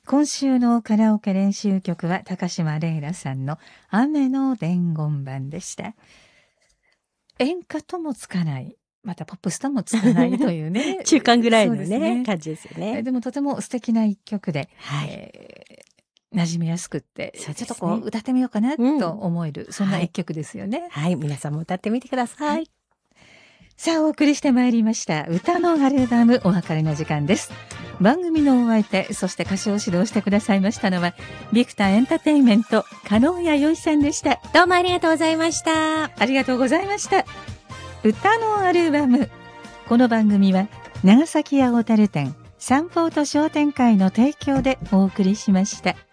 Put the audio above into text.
今週のカラオケ練習曲は高島玲奈さんの雨の伝言版でした。演歌ともつかない、またポップスともつかないというね中間ぐらいのそうですね感じですよね。 でもとても素敵な一曲で、 はい馴染みやすくって、 そうですねちょっとこう歌ってみようかなと思える、そんな一曲ですよね。 はい、皆さんも歌ってみてください。 さあお送りしてまいりました歌のアルバム、お別れの時間です。番組のお相手、そして歌唱指導してくださいましたのはビクターエンターテインメント加納谷よいさんでした。 どうもありがとうございました。 ありがとうございました。歌のアルバム、この番組は長崎屋小樽店サンポート商店会の提供でお送りしました。